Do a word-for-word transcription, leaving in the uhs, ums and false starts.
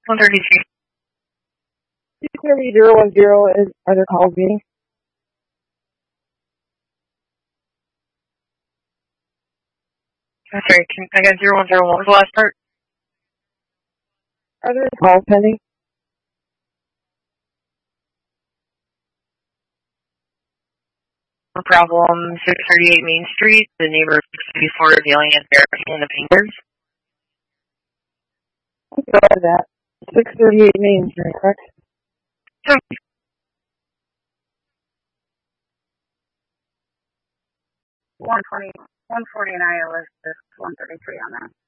one thirty-three. two thirty zero one zero is are there calls meeting? I'm sorry, can I got zero one zero. What was the last part? Are there calls pending? Problem six thirty-eight Main Street. The neighbor before dealing at barricading the fingers. Let's go to that. six thirty-eight Main Street, correct? one twenty, one forty-nine, Elizabeth, one thirty-three on that.